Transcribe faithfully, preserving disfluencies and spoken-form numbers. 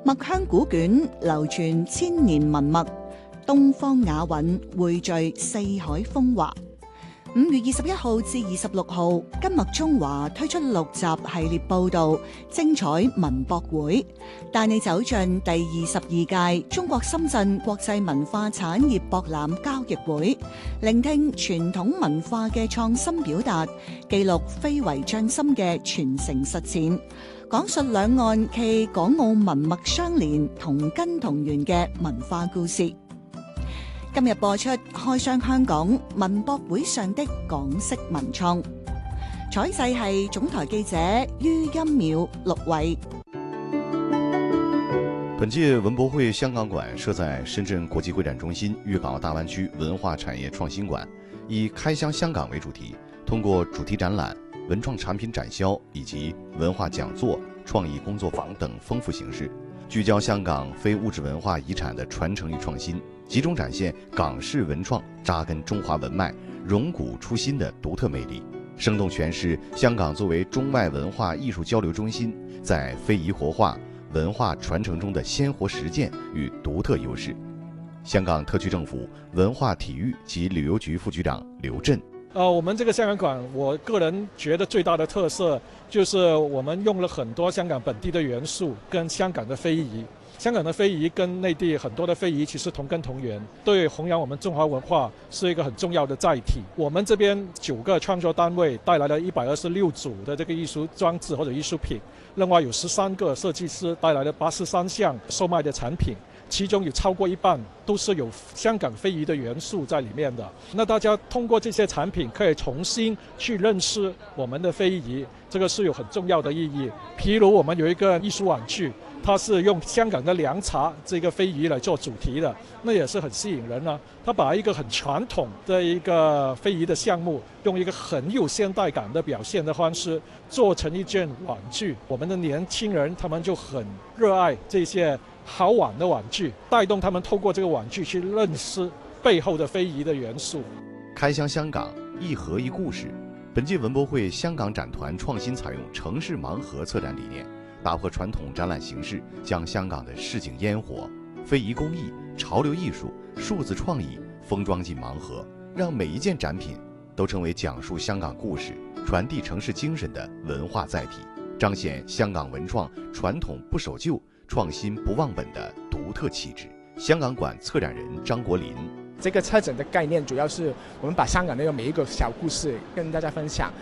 墨香古卷流傳千年文墨，東方雅韻匯聚四海風華。五月二十一號至二十六號，金墨中華推出六集系列報導，精彩文博會，帶你走進第二十二屆中國深圳國際文化產業博覽交易會，聆聽傳統文化嘅創新表達，記錄非遺匠心嘅傳承實踐，講述兩岸暨港澳文墨相連、同根同源嘅文化故事。今日播出開箱香港文博會上的港式文創，採製係總台記者于欽淼、陸偉。 本届文博會香港館設在深圳國際會展中心粵港澳大灣區文化產業創新館，以開箱香港為主題，通過主題展覽、文創產品展銷以及文化講座、創意工作坊等豐富形式，聚焦香港非物質文化遺產的傳承與創新，集中展現港式文創扎根中華文脈、榮古出新的獨特魅力，生動詮釋香港作為中外文化藝術交流中心，在非遺活化、文化傳承中的鮮活實踐與獨特優勢。香港特區政府文化體育及旅遊局副局長劉震。 呃，我們這個香港館，我個人覺得最大的特色就是我們用了很多香港本地的元素跟香港的非遺。香港的非遺跟內地很多的非遺其實同根同源，對弘揚我們中華文化是一個很重要的載體。我們這邊九個創作單位帶來了一百二十六組的這個藝術裝置或者藝術品，另外有十三個設計師帶來了八十三項售賣的產品，其中有超過一半都是有香港非遺的元素在裡面的。那大家通過這些產品可以重新去認識我們的非遺，這個是有很重要的意義。譬如我們有一個藝術玩具，它是用香港的涼茶這個非遺來做主題的，那也是很吸引人啊。它把一個很傳統的一個非遺的項目，用一個很有現代感的表現的方式做成一件玩具。我們的年輕人他們就很熱愛這些好玩的玩具，帶動他們透過這個玩具去認識背後的非遺的元素。 開箱香港，一盒一故事。本屆文博會香港展團創新採用城市盲盒策展理念，打破傳統展覽形式，將香港的市井煙火、非遺工藝、潮流藝術、數字創意封裝進盲盒，讓每一件展品都成為講述香港故事、傳遞城市精神的文化載體，彰顯香港文創傳統不守舊、創新不忘本的獨特氣質。香港館策展人張國林。 這個策展的概念主要是我們把香港的每一個小故事跟大家分享。